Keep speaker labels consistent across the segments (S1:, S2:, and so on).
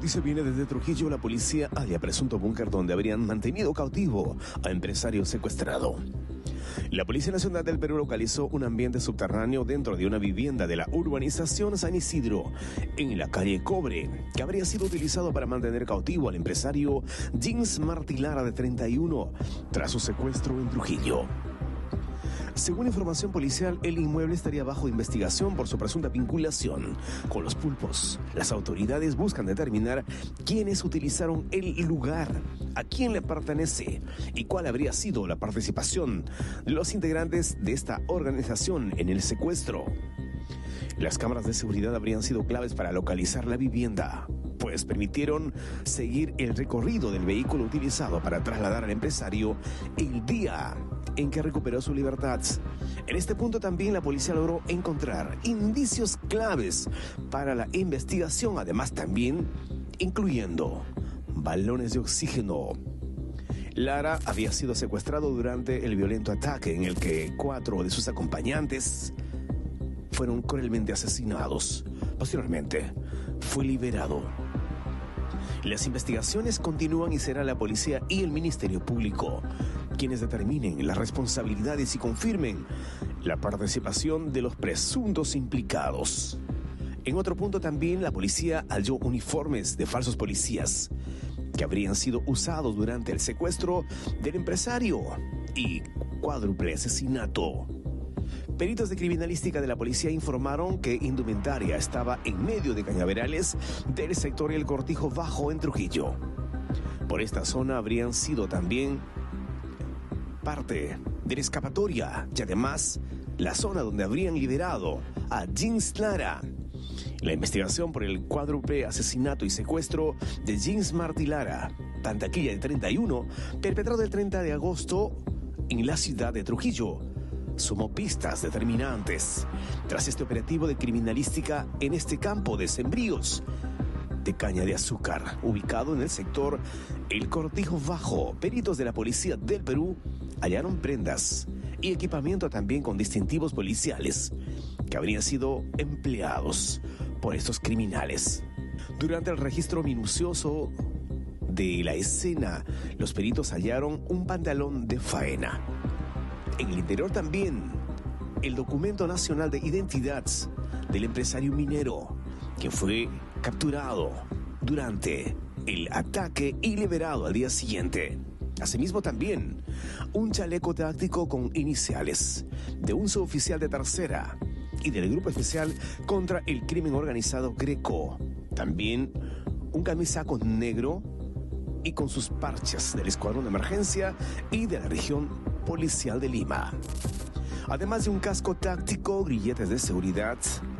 S1: noticia viene desde Trujillo. La policía halla presunto búnker donde habrían mantenido cautivo a empresario secuestrado. La Policía Nacional del Perú localizó un ambiente subterráneo dentro de una vivienda de la urbanización San Isidro, en la calle Cobre, que habría sido utilizado para mantener cautivo al empresario Jens Martí Lara, de 31, tras su secuestro en Trujillo. Según información policial, el inmueble estaría bajo investigación por su presunta vinculación con los pulpos. Las autoridades buscan determinar quiénes utilizaron el lugar, a quién le pertenece y cuál habría sido la participación de los integrantes de esta organización en el secuestro. Las cámaras de seguridad habrían sido claves para localizar la vivienda, pues permitieron seguir el recorrido del vehículo utilizado para trasladar al empresario el día en que recuperó su libertad. En este punto también la policía logró encontrar indicios claves para la investigación, además también incluyendo balones de oxígeno. Lara había sido secuestrado durante el violento ataque en el que 4 de sus acompañantes fueron cruelmente asesinados. Posteriormente, fue liberado. Las investigaciones continúan y será la policía y el Ministerio Público quienes determinen las responsabilidades y confirmen la participación de los presuntos implicados. En otro punto también la policía halló uniformes de falsos policías que habrían sido usados durante el secuestro del empresario y cuádruple asesinato. Peritos de criminalística de la policía informaron que indumentaria estaba en medio de cañaverales del sector El Cortijo Bajo en Trujillo. Por esta zona habrían sido también parte de la escapatoria y además la zona donde habrían liberado a Jens Lara. La investigación por el cuádruple asesinato y secuestro de Jens Martí Lara, Pantaquilla de 31, perpetrado el 30 de agosto en la ciudad de Trujillo, sumó pistas determinantes. Tras este operativo de criminalística en este campo de sembríos de caña de azúcar, ubicado en el sector El Cortijo Bajo, peritos de la Policía del Perú hallaron prendas y equipamiento también con distintivos policiales que habrían sido empleados por estos criminales. Durante el registro minucioso de la escena, los peritos hallaron un pantalón de faena. En el interior también el documento nacional de identidad del empresario minero que fue capturado durante el ataque y liberado al día siguiente. Asimismo también un chaleco táctico con iniciales de un suboficial de tercera y del Grupo Especial contra el Crimen Organizado Greco. También un camisaco negro y con sus parches del Escuadrón de Emergencia y de la Región Policial de Lima. Además de un casco táctico, grilletes de seguridad,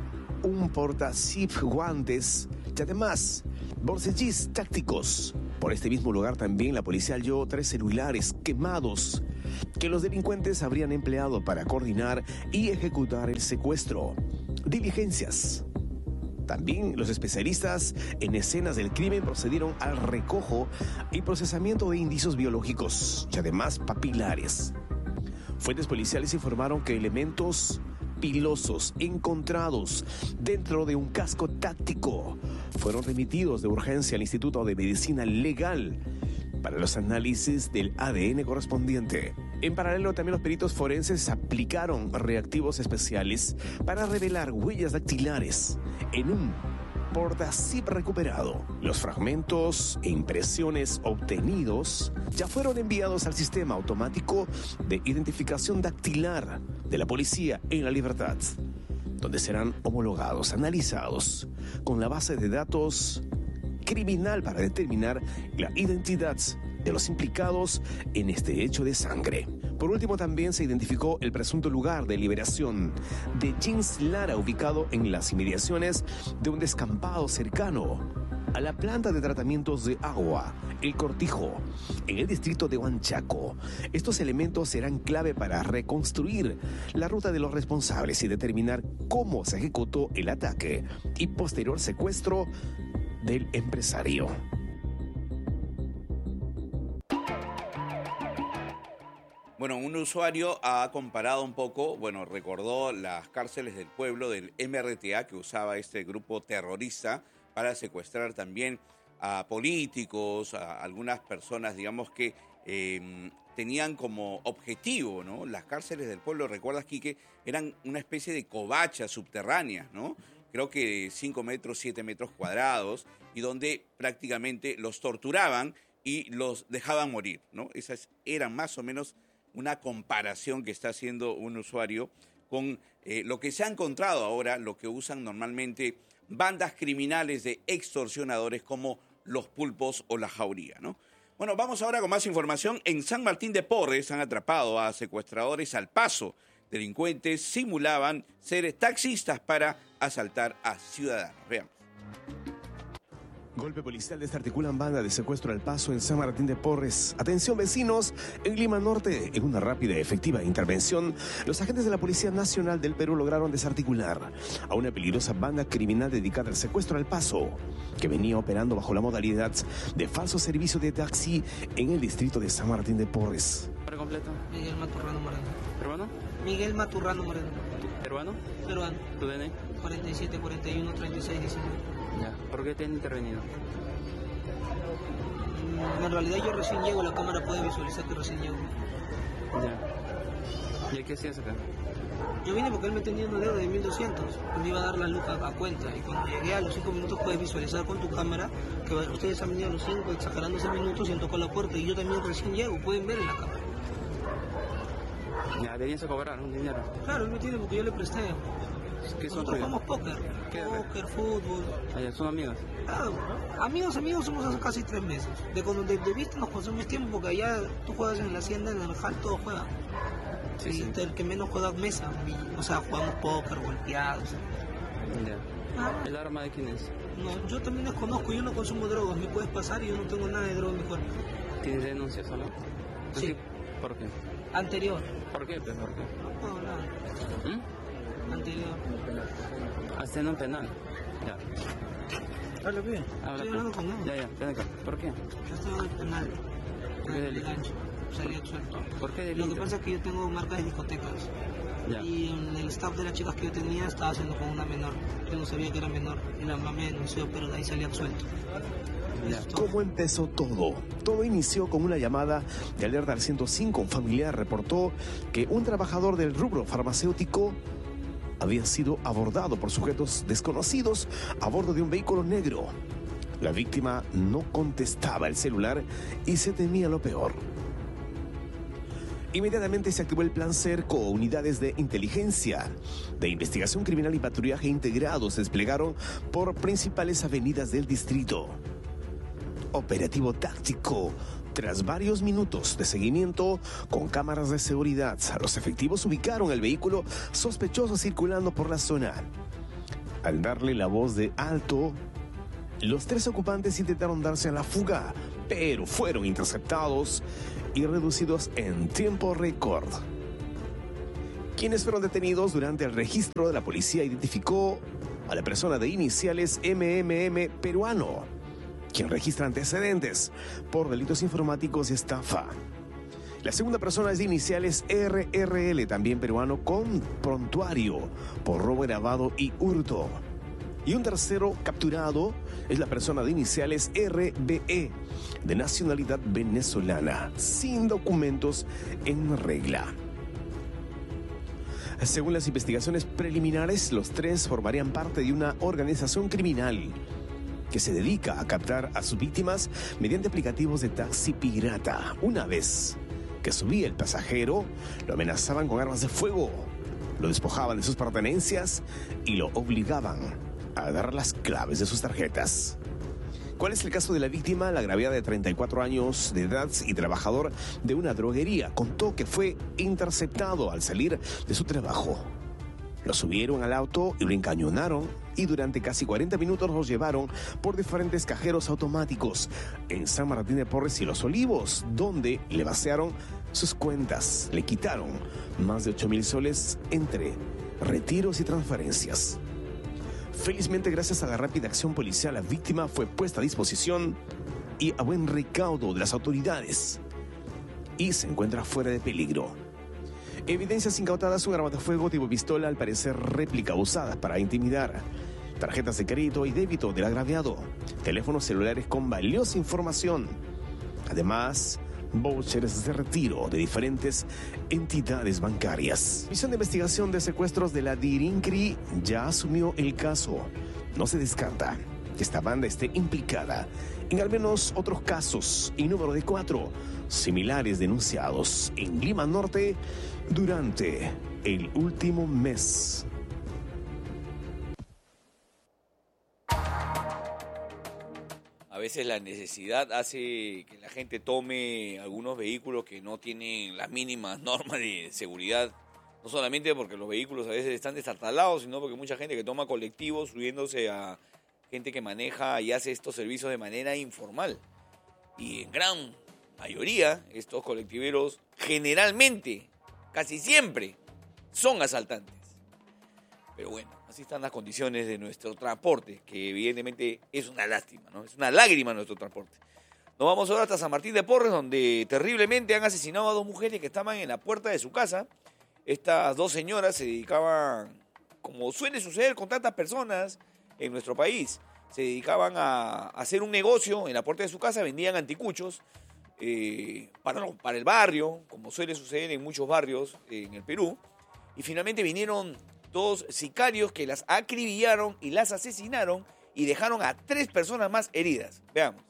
S1: un porta-zip, guantes y además bolsillos tácticos. Por este mismo lugar también la policía halló 3 celulares quemados que los delincuentes habrían empleado para coordinar y ejecutar el secuestro. Diligencias. También los especialistas en escenas del crimen procedieron al recojo y procesamiento de indicios biológicos y además papilares. Fuentes policiales informaron que elementos pilosos encontrados dentro de un casco táctico fueron remitidos de urgencia al Instituto de Medicina Legal para los análisis del ADN correspondiente. En paralelo, también los peritos forenses aplicaron reactivos especiales para revelar huellas dactilares en un porta-zip recuperado. Los fragmentos e impresiones obtenidos ya fueron enviados al sistema automático de identificación dactilar de la policía en La Libertad, donde serán homologados, analizados con la base de datos criminal para determinar la identidad de los implicados en este hecho de sangre. Por último, también se identificó el presunto lugar de liberación de Jens Lara, ubicado en las inmediaciones de un descampado cercano a la planta de tratamientos de agua, El Cortijo, en el distrito de Huanchaco. Estos elementos serán clave para reconstruir la ruta de los responsables y determinar cómo se ejecutó el ataque y posterior secuestro del empresario.
S2: Bueno, un usuario ha comparado un poco, recordó las cárceles del pueblo del MRTA que usaba este grupo terrorista para secuestrar también a políticos, a algunas personas, digamos, que tenían como objetivo, ¿no? Las cárceles del pueblo, recuerdas, Quique, eran una especie de covachas subterráneas, ¿no? Creo que 5 metros, 7 metros cuadrados, y donde prácticamente los torturaban y los dejaban morir, ¿no? Esas eran más o menos una comparación que está haciendo un usuario con lo que se ha encontrado ahora, lo que usan normalmente bandas criminales de extorsionadores como los pulpos o la jauría, ¿no? Bueno, vamos ahora con más información. En San Martín de Porres han atrapado a secuestradores al paso. Delincuentes simulaban ser taxistas para asaltar a ciudadanos. Veamos.
S1: Golpe policial desarticulan banda de secuestro al paso en San Martín de Porres. Atención vecinos, en Lima Norte, en una rápida y efectiva intervención, los agentes de la Policía Nacional del Perú lograron desarticular a una peligrosa banda criminal dedicada al secuestro al paso, que venía operando bajo la modalidad de falso servicio de taxi en el distrito de San Martín de Porres.
S3: ¿Para completo?
S4: Miguel Maturrano Moreno.
S3: ¿Peruano?
S4: Miguel Maturrano Moreno.
S3: ¿Peruano?
S4: Peruano.
S3: ¿Tu DNI?
S4: 47, 41, 36, 19.
S3: Ya. ¿Por qué te han intervenido?
S4: En realidad yo recién llego, la cámara puede visualizar que recién llego.
S3: Ya. ¿Y qué hacías acá?
S4: Yo vine porque él me tenía una deuda de 1.200. Me iba a dar la luca a cuenta. Y cuando llegué a los 5 minutos puedes visualizar con tu cámara que ustedes han venido a los 5, exagerando 6 minutos y han tocado la puerta. Y yo también recién llego, pueden ver en la cámara.
S3: Ya, venías a cobrar un dinero.
S4: Claro, él me tiene porque yo le presté.
S3: ¿Qué son
S4: Nosotros
S3: tuyos?
S4: jugamos póker.
S3: ¿Qué?
S4: Póker, fútbol.
S3: Allá, son amigos.
S4: Claro, amigos somos hace casi 3 meses. De vista nos consumimos tiempo porque allá tú juegas en la hacienda, en el hall, todo juega.
S3: Sí,
S4: Y
S3: sí.
S4: el que menos juega mesa. O sea, jugamos póker, golpeados.
S3: Ya. ¿El arma de quién es?
S4: No, yo también desconozco, yo no consumo drogas, me puedes pasar y yo no tengo nada de droga en mi cuerpo.
S3: ¿Tienes denuncias o no?
S4: Sí.
S3: ¿Por qué?
S4: Anterior.
S3: ¿Por qué? ¿Por qué?
S4: No, nada. Anterior.
S3: Hasta en un penal. Ya.
S4: Habla bien.
S3: Habla
S4: Estoy hablando con él.
S3: Ya, ven acá. ¿Por qué?
S4: Yo estoy en el penal.
S3: ¿Por qué
S4: De
S3: delito?
S4: gancho. Salí absuelto.
S3: ¿Por qué
S4: Lo
S3: delito?
S4: que pasa es que yo tengo marcas de discotecas.
S3: Ya.
S4: Y en el staff de las chicas que yo tenía estaba haciendo con una menor. Yo no sabía que era menor. Y la mamá me denunció, pero de ahí salí absuelto.
S3: Ya.
S4: Eso es todo.
S1: ¿Cómo empezó todo? Todo inició con una llamada de alerta al 105. Un familiar reportó que un trabajador del rubro farmacéutico había sido abordado por sujetos desconocidos a bordo de un vehículo negro. La víctima no contestaba el celular y se temía lo peor. Inmediatamente se activó el plan Cerco. Unidades de inteligencia, de investigación criminal y patrullaje integrados se desplegaron por principales avenidas del distrito. Operativo táctico. Tras varios minutos de seguimiento con cámaras de seguridad, los efectivos ubicaron el vehículo sospechoso circulando por la zona. Al darle la voz de alto, los 3 ocupantes intentaron darse a la fuga, pero fueron interceptados y reducidos en tiempo récord. Quienes fueron detenidos durante el registro de la policía identificó a la persona de iniciales MMM peruano, quien registra antecedentes por delitos informáticos y estafa. La segunda persona es de iniciales RRL, también peruano, con prontuario por robo agravado y hurto. Y un tercero capturado es la persona de iniciales RBE, de nacionalidad venezolana, sin documentos en regla. Según las investigaciones preliminares, los 3 formarían parte de una organización criminal que se dedica a captar a sus víctimas mediante aplicativos de taxi pirata. Una vez que subía el pasajero, lo amenazaban con armas de fuego, lo despojaban de sus pertenencias y lo obligaban a dar las claves de sus tarjetas. ¿Cuál es el caso de la víctima? La gravedad de 34 años de edad y trabajador de una droguería. Contó que fue interceptado al salir de su trabajo. Lo subieron al auto y lo encañonaron y durante casi 40 minutos los llevaron por diferentes cajeros automáticos en San Martín de Porres y Los Olivos, donde le vaciaron sus cuentas. Le quitaron más de 8,000 soles entre retiros y transferencias. Felizmente, gracias a la rápida acción policial, la víctima fue puesta a disposición y a buen recaudo de las autoridades y se encuentra fuera de peligro. Evidencias incautadas: un arma de fuego tipo pistola, al parecer réplica usada para intimidar. tarjetas de crédito y débito del agraviado, teléfonos celulares con valiosa información. Además, vouchers de retiro de diferentes entidades bancarias. La División de Investigación de Secuestros de la DIRINCRI ya asumió el caso. No se descarta que esta banda esté implicada en al menos otros casos y número de 4 similares denunciados en Lima Norte durante el último mes.
S5: A veces la necesidad hace que la gente tome algunos vehículos que no tienen las mínimas normas de seguridad, no solamente porque los vehículos a veces están destartalados, sino porque mucha gente que toma colectivos subiéndose a gente que maneja y hace estos servicios de manera informal. Y en gran mayoría, estos colectiveros generalmente, casi siempre, son asaltantes. Pero bueno, así están las condiciones de nuestro transporte, que evidentemente es una lástima, ¿no? Es una lágrima nuestro transporte. Nos vamos ahora hasta San Martín de Porres, donde terriblemente han asesinado a 2 mujeres que estaban en la puerta de su casa. Estas 2 señoras se dedicaban, como suele suceder con tantas personas en nuestro país, se dedicaban a hacer un negocio en la puerta de su casa, vendían anticuchos para el barrio, como suele suceder en muchos barrios en el Perú, y finalmente vinieron 2 sicarios que las acribillaron y las asesinaron y dejaron a 3 personas más heridas. Veamos.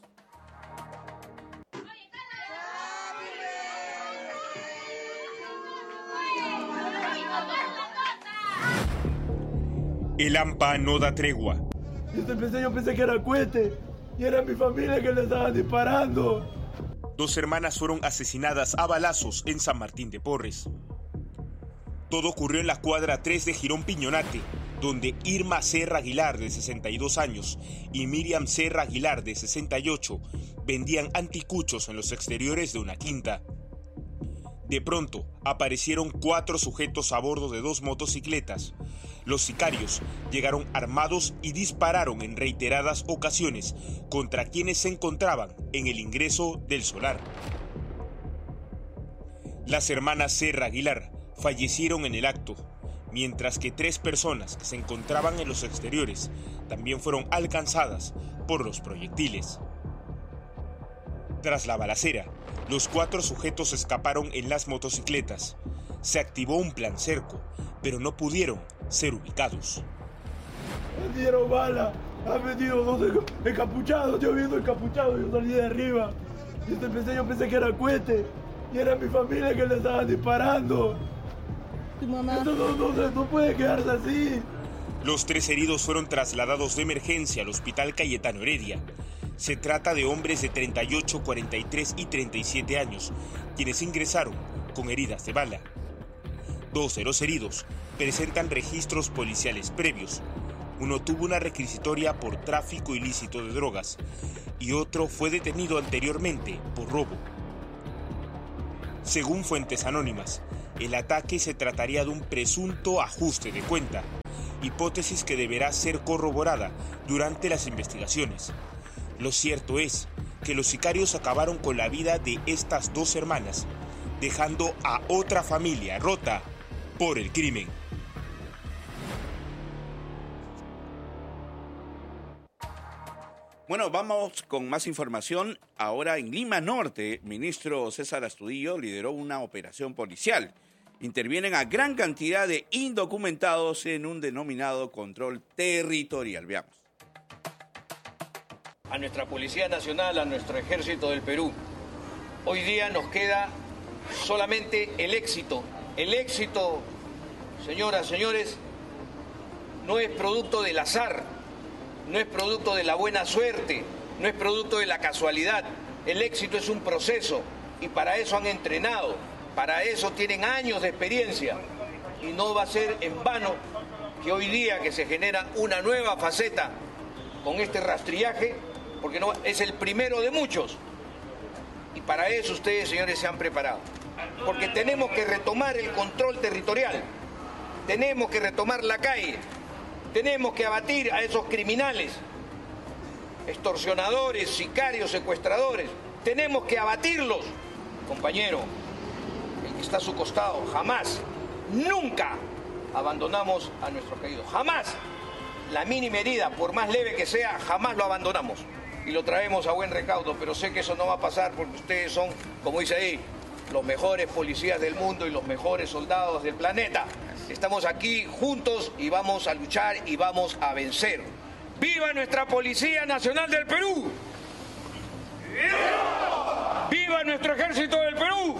S6: El AMPA no da tregua.
S7: Yo pensé que era cohete y era mi familia que le estaban disparando.
S6: 2 hermanas fueron asesinadas a balazos en San Martín de Porres. Todo ocurrió en la cuadra 3 de Girón Piñonate, donde Irma Serra Aguilar, de 62 años, y Miriam Serra Aguilar, de 68, vendían anticuchos en los exteriores de una quinta. De pronto, aparecieron 4 sujetos a bordo de 2 motocicletas. Los sicarios llegaron armados y dispararon en reiteradas ocasiones contra quienes se encontraban en el ingreso del solar. Las hermanas Serra Aguilar fallecieron en el acto, mientras que 3 personas que se encontraban en los exteriores también fueron alcanzadas por los proyectiles. Tras la balacera, los 4 sujetos escaparon en las motocicletas. Se activó un plan cerco, pero no pudieron ser ubicados.
S7: Me dieron bala, han metido 2 encapuchados, yo viendo encapuchados, yo salí de arriba. Yo pensé que era cohete y era mi familia que le estaban disparando.
S8: ¿Tu mamá?
S7: Esto no puede quedarse así.
S6: Los 3 heridos fueron trasladados de emergencia al Hospital Cayetano Heredia. Se trata de hombres de 38, 43 y 37 años, quienes ingresaron con heridas de bala. 2 de los heridos presentan registros policiales previos. Uno tuvo una requisitoria por tráfico ilícito de drogas y otro fue detenido anteriormente por robo. Según fuentes anónimas, el ataque se trataría de un presunto ajuste de cuenta, hipótesis que deberá ser corroborada durante las investigaciones. Lo cierto es que los sicarios acabaron con la vida de estas 2 hermanas, dejando a otra familia rota por el crimen.
S2: Bueno, vamos con más información. Ahora en Lima Norte, ministro César Astudillo lideró una operación policial. Intervienen a gran cantidad de indocumentados en un denominado control territorial. Veamos.
S9: A nuestra Policía Nacional, a nuestro Ejército del Perú, hoy día nos queda solamente el éxito. El éxito, señoras, señores, no es producto del azar, no es producto de la buena suerte, no es producto de la casualidad. El éxito es un proceso y para eso han entrenado, para eso tienen años de experiencia y no va a ser en vano que hoy día que se genera una nueva faceta con este rastrillaje, porque no, es el primero de muchos. Y para eso ustedes, señores, se han preparado. Porque tenemos que retomar el control territorial, tenemos que retomar la calle, tenemos que abatir a esos criminales, extorsionadores, sicarios, secuestradores. Tenemos que abatirlos. Compañero, el que está a su costado, jamás, nunca abandonamos a nuestros caídos, jamás. la mínima herida, por más leve que sea, jamás lo abandonamos. Y lo traemos a buen recaudo, pero sé que eso no va a pasar porque ustedes son, como dice ahí, los mejores policías del mundo y los mejores soldados del planeta. Estamos aquí juntos y vamos a luchar y vamos a vencer. ¡Viva nuestra Policía Nacional del Perú! ¡Viva! ¡Viva nuestro Ejército del Perú!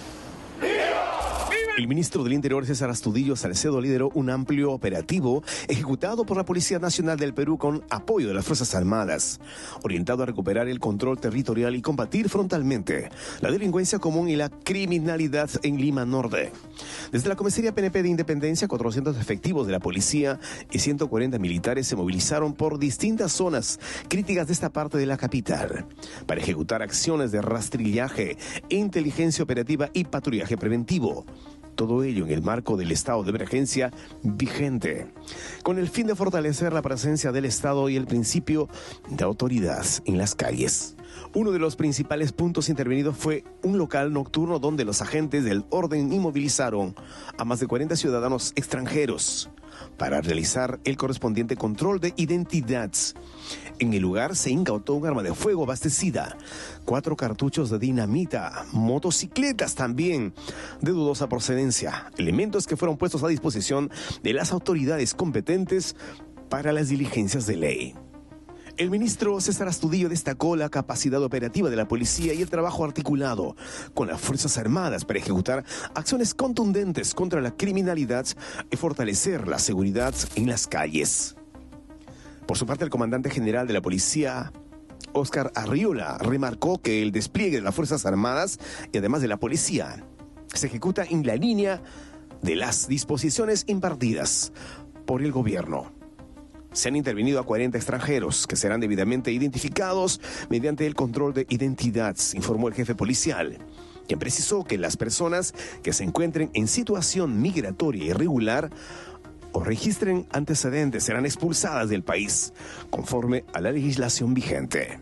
S1: El ministro del Interior, César Astudillo Salcedo, lideró un amplio operativo ejecutado por la Policía Nacional del Perú con apoyo de las Fuerzas Armadas, orientado a recuperar el control territorial y combatir frontalmente la delincuencia común y la criminalidad en Lima Norte. Desde la Comisaría PNP de Independencia, 400 efectivos de la policía y 140 militares se movilizaron por distintas zonas críticas de esta parte de la capital para ejecutar acciones de rastrillaje, inteligencia operativa y patrullaje preventivo. Todo ello en el marco del estado de emergencia vigente, con el fin de fortalecer la presencia del Estado y el principio de autoridad en las calles. Uno de los principales puntos intervenidos fue un local nocturno donde los agentes del orden inmovilizaron a más de 40 ciudadanos extranjeros para realizar el correspondiente control de identidad. En el lugar se incautó un arma de fuego abastecida, 4 cartuchos de dinamita, motocicletas también de dudosa procedencia, elementos que fueron puestos a disposición de las autoridades competentes para las diligencias de ley. El ministro César Astudillo destacó la capacidad operativa de la policía y el trabajo articulado con las Fuerzas Armadas para ejecutar acciones contundentes contra la criminalidad y fortalecer la seguridad en las calles. Por su parte, el comandante general de la policía, Óscar Arriola, remarcó que el despliegue de las Fuerzas Armadas y además de la policía se ejecuta en la línea de las disposiciones impartidas por el gobierno. Se han intervenido a 40 extranjeros que serán debidamente identificados mediante el control de identidad, informó el jefe policial, quien precisó que las personas que se encuentren en situación migratoria irregular o registren antecedentes serán expulsadas del país, conforme a la legislación vigente.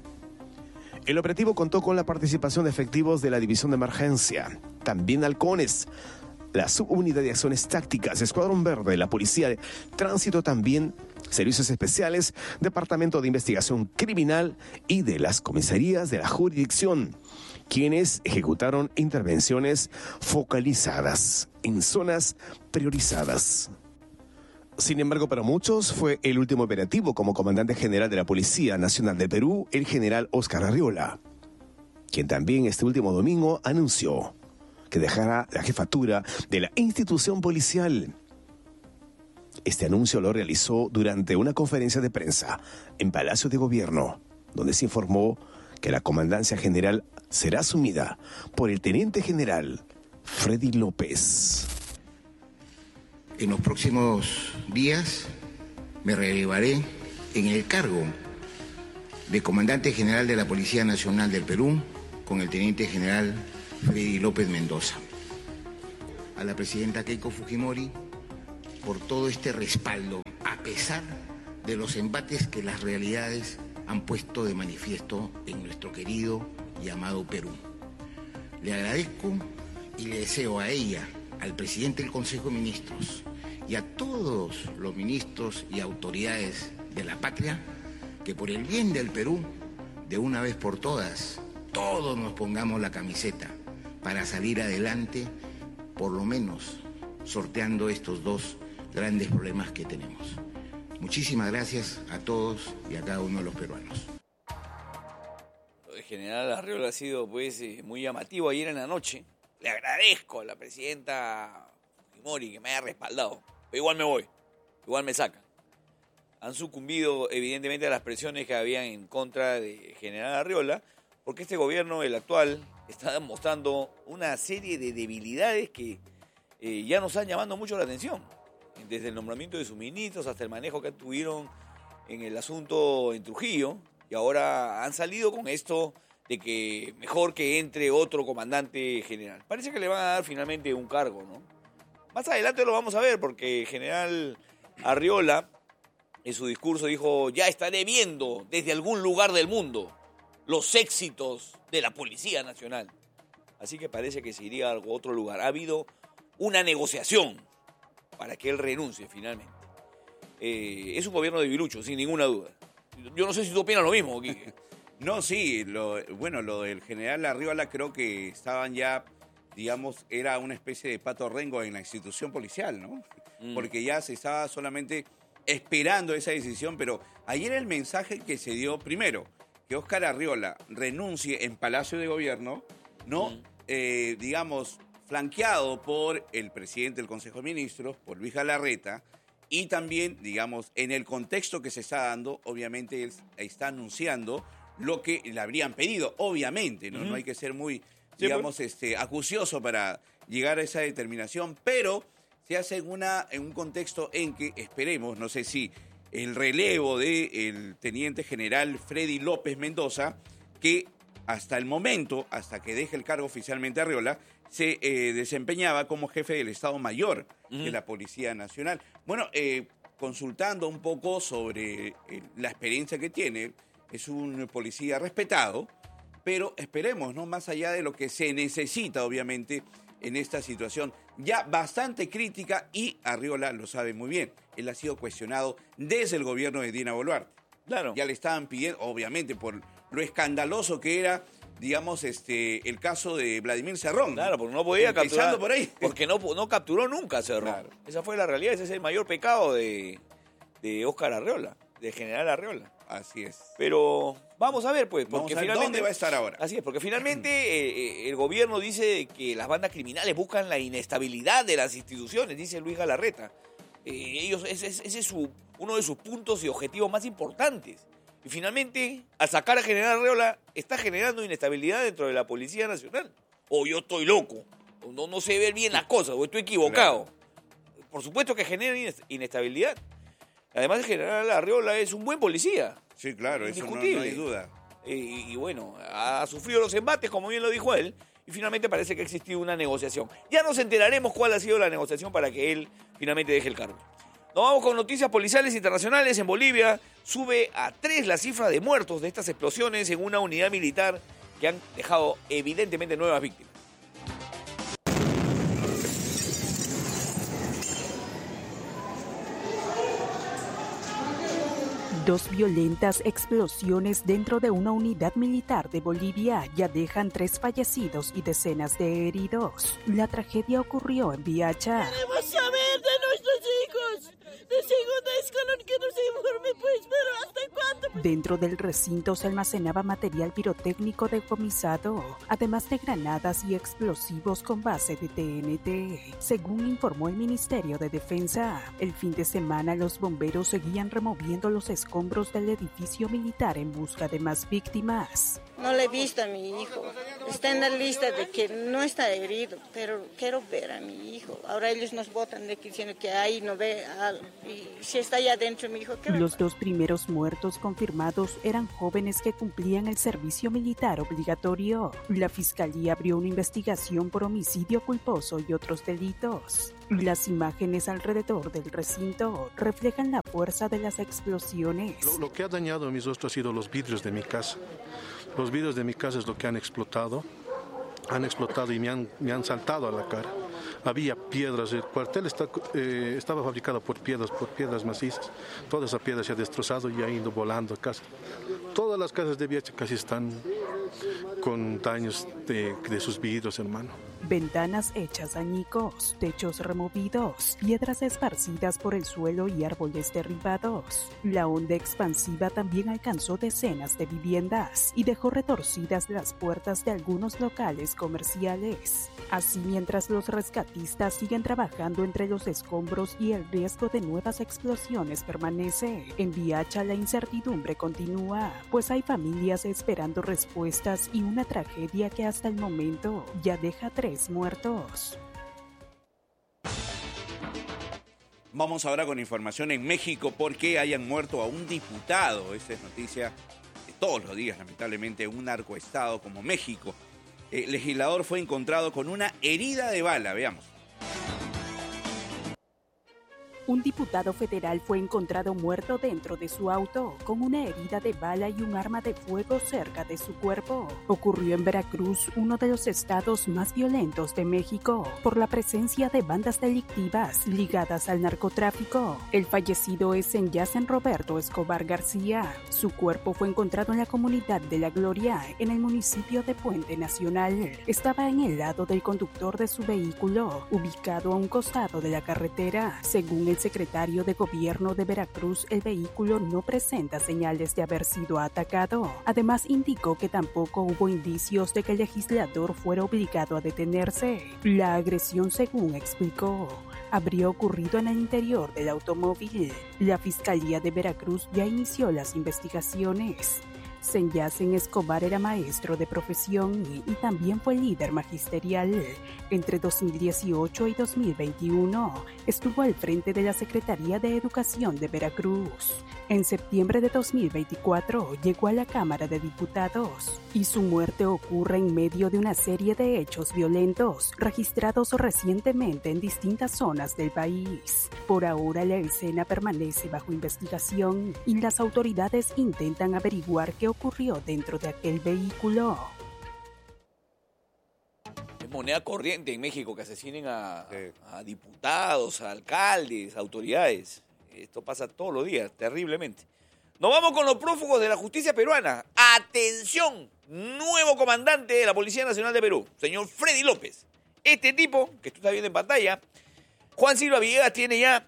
S1: El operativo contó con la participación de efectivos de la División de Emergencia, también halcones, la Subunidad de Acciones Tácticas, Escuadrón Verde, la Policía de Tránsito, también Servicios Especiales, Departamento de Investigación Criminal y de las comisarías de la jurisdicción, quienes ejecutaron intervenciones focalizadas en zonas priorizadas. Sin embargo, para muchos fue el último operativo como comandante general de la Policía Nacional del Perú, el general Óscar Arriola, quien también este último domingo anunció que dejará la jefatura de la institución policial. Este anuncio lo realizó durante una conferencia de prensa en Palacio de Gobierno, donde se informó que la comandancia general será asumida por el teniente general Freddy López.
S8: En los próximos días me relevaré en el cargo de comandante general de la Policía Nacional del Perú con el teniente general Freddy López Mendoza. A la presidenta Keiko Fujimori por todo este respaldo, a pesar de los embates que las realidades han puesto de manifiesto en nuestro querido y amado Perú. Le agradezco y le deseo a ella, al presidente del Consejo de Ministros y a todos los ministros y autoridades de la patria que por el bien del Perú, de una vez por todas, todos nos pongamos la camiseta para salir adelante, por lo menos sorteando estos 2 grandes problemas que tenemos. Muchísimas gracias a todos y a cada uno de los peruanos.
S5: El general Arriola ha sido muy llamativo ayer en la noche. Le agradezco a la presidenta Fujimori que me haya respaldado, pero igual me voy, igual me sacan. Han sucumbido evidentemente a las presiones que habían en contra de general Arriola, porque este gobierno, el actual, está demostrando una serie de debilidades que ya nos están llamando mucho la atención. Desde el nombramiento de sus ministros hasta el manejo que tuvieron en el asunto en Trujillo, y ahora han salido con esto de que mejor que entre otro comandante general. Parece que le van a dar finalmente un cargo, ¿no? Más adelante lo vamos a ver, porque el general Arriola en su discurso dijo: ya estaré viendo desde algún lugar del mundo los éxitos de la Policía Nacional. Así que parece que se iría a otro lugar. Ha habido una negociación para que él renuncie finalmente. es un gobierno de debilucho, sin ninguna duda. Yo no sé si tú opinas lo mismo, Quique.
S2: No, sí, lo del general Arriola creo que estaban ya, digamos, era una especie de pato rengo en la institución policial, ¿no? Porque ya se estaba solamente esperando esa decisión, pero ayer el mensaje que se dio, primero, que Óscar Arriola renuncie en Palacio de Gobierno, ¿no? Digamos, flanqueado por el presidente del Consejo de Ministros, por Luis Galarreta, y también, digamos, en el contexto que se está dando, obviamente él está anunciando lo que le habrían pedido, obviamente, ¿no? No hay que ser muy, digamos, acucioso para llegar a esa determinación, pero se hace en un contexto en que esperemos, no sé si el relevo del teniente general Freddy López Mendoza, que hasta el momento, hasta que deje el cargo oficialmente Arriola, se desempeñaba como jefe del Estado Mayor de la Policía Nacional. Bueno, consultando un poco sobre la experiencia que tiene, es un policía respetado, pero esperemos, ¿no? Más allá de lo que se necesita, obviamente, en esta situación ya bastante crítica, y Arriola lo sabe muy bien. Él ha sido cuestionado desde el gobierno de Dina Boluarte.
S5: Claro.
S2: Ya le estaban pidiendo, obviamente, por lo escandaloso que era, digamos, el caso de Vladimir Cerrón.
S5: Claro, porque no podía capturar.
S2: Por ahí.
S5: Porque no capturó nunca a Cerrón.
S2: Claro.
S5: Esa fue la realidad, ese es el mayor pecado de Óscar Arriola, de general Arriola.
S2: Así es.
S5: Pero vamos a ver, pues, porque
S2: Vamos a ver
S5: finalmente
S2: dónde va a estar ahora.
S5: Así es, porque finalmente el gobierno dice que las bandas criminales buscan la inestabilidad de las instituciones, dice Luis Galarreta. Ese es uno de sus puntos y objetivos más importantes. Y finalmente, al sacar a general Arriola, está generando inestabilidad dentro de la Policía Nacional. O yo estoy loco, o no sé ver bien las cosas, o estoy equivocado. Claro. Por supuesto que genera inestabilidad. Además, el general Arriola es un buen policía.
S2: Sí, claro, eso no hay duda.
S5: Y bueno, ha sufrido los embates, como bien lo dijo él, y finalmente parece que ha existido una negociación. Ya nos enteraremos cuál ha sido la negociación para que él finalmente deje el cargo. Nos vamos con noticias policiales internacionales. En Bolivia sube a 3 la cifra de muertos de estas explosiones en una unidad militar que han dejado evidentemente nuevas víctimas.
S10: Dos violentas explosiones dentro de una unidad militar de Bolivia ya dejan 3 fallecidos y decenas de heridos. La tragedia ocurrió en Viacha.
S11: Queremos saber de nuestros hijos. De segundo escalón que nos informe, pues, pero ¿hasta cuándo?
S10: Dentro del recinto se almacenaba material pirotécnico decomisado, además de granadas y explosivos con base de TNT. Según informó el Ministerio de Defensa, el fin de semana los bomberos seguían removiendo los escombros del edificio militar en busca de más víctimas.
S11: No le he visto a mi hijo. Está en la lista de que no está herido, pero quiero ver a mi hijo. Ahora ellos nos botan de que diciendo que ahí no ve algo. Y si está allá adentro mi hijo, ¿qué va?
S10: Los 2 primeros muertos confirmados eran jóvenes que cumplían el servicio militar obligatorio. La fiscalía abrió una investigación por homicidio culposo y otros delitos. Las imágenes alrededor del recinto reflejan la fuerza de las explosiones.
S12: Lo que ha dañado mi rostro ha sido los vidrios de mi casa. Los vidrios de mi casa es lo que han explotado y me han saltado a la cara. Había piedras, el cuartel estaba fabricado por piedras macizas. Toda esa piedra se ha destrozado y ha ido volando a casa. Todas las casas de Viacha casi están con daños de sus vidrios, hermano.
S10: Ventanas hechas añicos, techos removidos, piedras esparcidas por el suelo y árboles derribados. La onda expansiva también alcanzó decenas de viviendas y dejó retorcidas las puertas de algunos locales comerciales. Así, mientras los rescatistas siguen trabajando entre los escombros y el riesgo de nuevas explosiones permanece, en Viacha la incertidumbre continúa, pues hay familias esperando respuestas y una tragedia que hasta el momento ya deja 3 muertos.
S2: Vamos ahora con información en México porque hayan muerto a un diputado. Esta es noticia de todos los días, lamentablemente, un narcoestado como México. El legislador fue encontrado con una herida de bala. Veamos.
S10: Un diputado federal fue encontrado muerto dentro de su auto, con una herida de bala y un arma de fuego cerca de su cuerpo. Ocurrió en Veracruz, uno de los estados más violentos de México, por la presencia de bandas delictivas ligadas al narcotráfico. El fallecido es Senyacen Roberto Escobar García. Su cuerpo fue encontrado en la comunidad de La Gloria, en el municipio de Puente Nacional. Estaba en el lado del conductor de su vehículo, ubicado a un costado de la carretera. Según el secretario de Gobierno de Veracruz, el vehículo no presenta señales de haber sido atacado. Además, indicó que tampoco hubo indicios de que el legislador fuera obligado a detenerse. La agresión, según explicó, habría ocurrido en el interior del automóvil. La Fiscalía de Veracruz ya inició las investigaciones. Senyacen Escobar era maestro de profesión y también fue líder magisterial. Entre 2018 y 2021 estuvo al frente de la Secretaría de Educación de Veracruz. En septiembre de 2024 llegó a la Cámara de Diputados y su muerte ocurre en medio de una serie de hechos violentos registrados recientemente en distintas zonas del país. Por ahora la escena permanece bajo investigación y las autoridades intentan averiguar qué ocurrió dentro de aquel vehículo.
S5: Es moneda corriente en México que asesinen a diputados, a alcaldes, a autoridades. Esto pasa todos los días, terriblemente. Nos vamos con los prófugos de la justicia peruana. ¡Atención! Nuevo comandante de la Policía Nacional de Perú, señor Freddy López. Este tipo, que tú estás viendo en pantalla, Juan Silva Villegas, tiene ya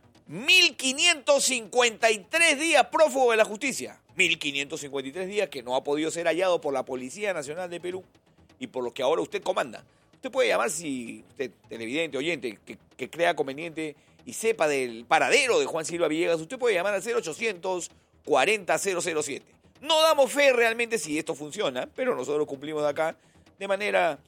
S5: 1.553 días prófugo de la justicia. 1.553 días que no ha podido ser hallado por la Policía Nacional de Perú y por lo que ahora usted comanda. Usted puede llamar, si usted, televidente, oyente, que crea conveniente y sepa del paradero de Juan Silva Villegas, usted puede llamar al 0800 40-007. No damos fe realmente si esto funciona, pero nosotros cumplimos de acá de manera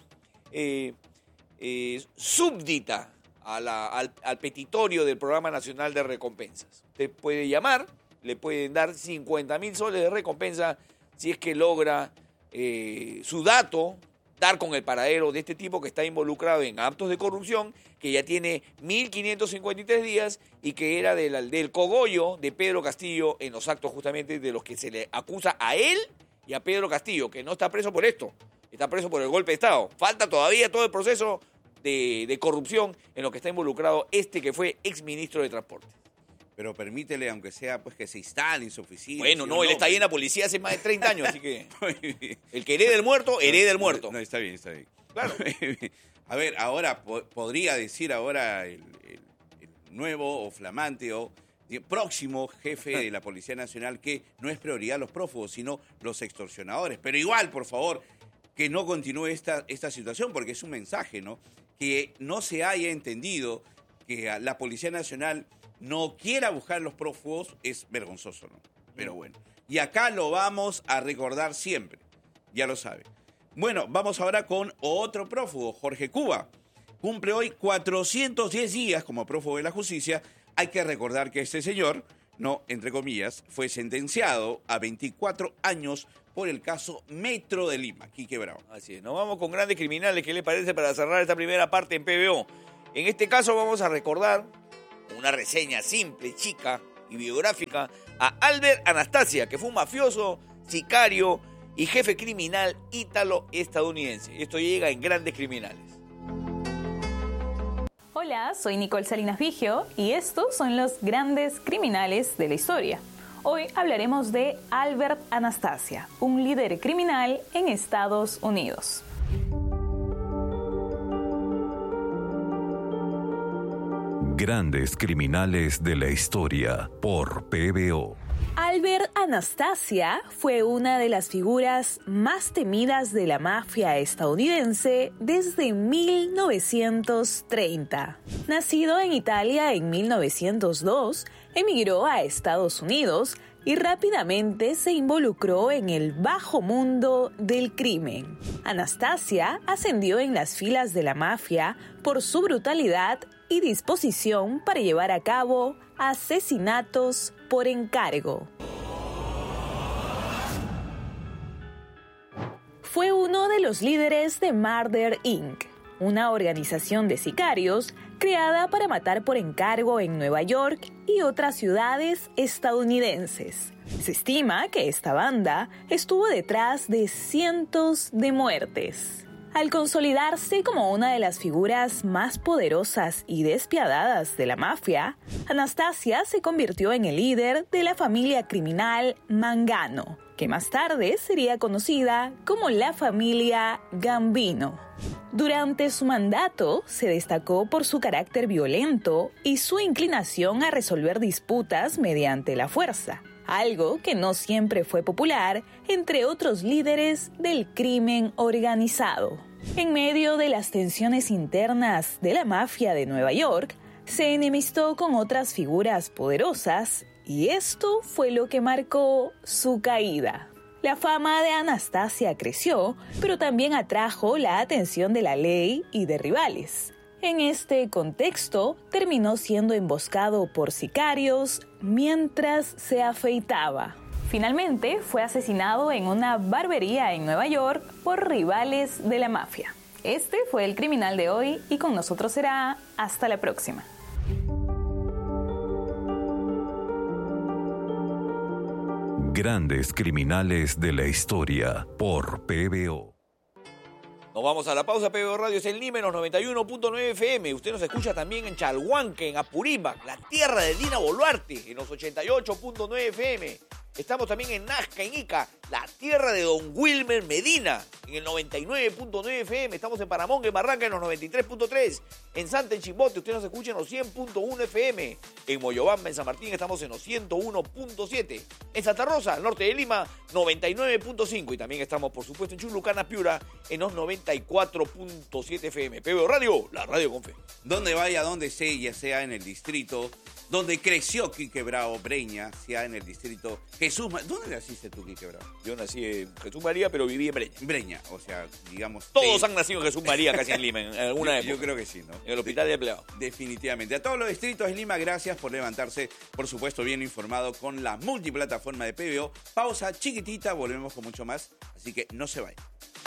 S5: súbdita al petitorio del Programa Nacional de Recompensas. Usted puede llamar, le pueden dar 50.000 soles de recompensa si es que logra su dato, dar con el paradero de este tipo que está involucrado en actos de corrupción, que ya tiene 1.553 días y que era del cogollo de Pedro Castillo en los actos justamente de los que se le acusa a él y a Pedro Castillo, que no está preso por esto, está preso por el golpe de Estado. Falta todavía todo el proceso de corrupción en lo que está involucrado este que fue exministro de Transporte.
S2: Pero permítele, aunque sea, pues que se instale en su oficina.
S5: Bueno, no, él está ahí en la policía hace más de 30 años, así que el que herede el muerto, herede el muerto.
S2: No, está bien, está bien.
S5: Claro.
S2: A ver, ahora, podría decir ahora el nuevo o flamante o próximo jefe de la Policía Nacional que no es prioridad los prófugos, sino los extorsionadores. Pero igual, por favor, que no continúe esta situación, porque es un mensaje, ¿no? Que no se haya entendido que la Policía Nacional no quiera buscar los prófugos es vergonzoso, ¿no? Pero bueno, y acá lo vamos a recordar siempre, ya lo sabe. Bueno, vamos ahora con otro prófugo, Jorge Cuba. Cumple hoy 410 días como prófugo de la justicia. Hay que recordar que este señor, no, entre comillas, fue sentenciado a 24 años por el caso Metro de Lima, Quique Bravo.
S5: Así es, nos vamos con grandes criminales. ¿Qué le parece para cerrar esta primera parte en PBO? En este caso vamos a recordar una reseña simple, chica y biográfica a Albert Anastasia, que fue un mafioso, sicario y jefe criminal ítalo-estadounidense. Esto llega en Grandes Criminales.
S13: Hola, soy Nicole Salinas Vigio y estos son los grandes criminales de la historia. Hoy hablaremos de Albert Anastasia, un líder criminal en Estados Unidos.
S14: Grandes criminales de la historia por PBO.
S13: Albert Anastasia fue una de las figuras más temidas de la mafia estadounidense desde 1930. Nacido en Italia en 1902, emigró a Estados Unidos y rápidamente se involucró en el bajo mundo del crimen. Anastasia ascendió en las filas de la mafia por su brutalidad y disposición para llevar a cabo asesinatos por encargo. Fue uno de los líderes de Murder Inc., una organización de sicarios creada para matar por encargo en Nueva York y otras ciudades estadounidenses. Se estima que esta banda estuvo detrás de cientos de muertes. Al consolidarse como una de las figuras más poderosas y despiadadas de la mafia, Anastasia se convirtió en el líder de la familia criminal Mangano, que más tarde sería conocida como la familia Gambino. Durante su mandato se destacó por su carácter violento y su inclinación a resolver disputas mediante la fuerza, algo que no siempre fue popular entre otros líderes del crimen organizado. En medio de las tensiones internas de la mafia de Nueva York, se enemistó con otras figuras poderosas y esto fue lo que marcó su caída. La fama de Anastasia creció, pero también atrajo la atención de la ley y de rivales. En este contexto, terminó siendo emboscado por sicarios mientras se afeitaba. Finalmente, fue asesinado en una barbería en Nueva York por rivales de la mafia. Este fue el criminal de hoy y con nosotros será hasta la próxima.
S14: Grandes criminales de la historia por PBO.
S5: Nos vamos a la pausa. PBO Radio es en Lima, en los 91.9 FM. Usted nos escucha también en Chalhuanque, en Apurímac, la tierra de Dina Boluarte, en los 88.9 FM. Estamos también en Nazca, en Ica, la tierra de Don Wilmer Medina, en el 99.9 FM. Estamos en Paramonga, en Barranca, en los 93.3. En Santa, en Chimbote, usted nos escucha en los 100.1 FM. En Moyobamba, en San Martín, estamos en los 101.7. En Santa Rosa, al norte de Lima, 99.5. Y también estamos, por supuesto, en Chulucana, Piura, en los 94.7 FM. PBO Radio, la radio con fe.
S2: Donde vaya, donde sea, ya sea en el distrito donde creció Quique Bravo, Breña, sea en el distrito Jesús. ¿Dónde naciste tú, Quique Bravo?
S5: Yo nací en Jesús María, pero viví en Breña.
S2: Breña, o sea, digamos...
S5: Todos han nacido en Jesús María, casi en Lima, en alguna época.
S2: Yo creo que sí, ¿no?
S5: En el hospital de empleados.
S2: Definitivamente. A todos los distritos de Lima, gracias por levantarse, por supuesto, bien informado con la multiplataforma de PBO. Pausa chiquitita, volvemos con mucho más, así que no se vayan.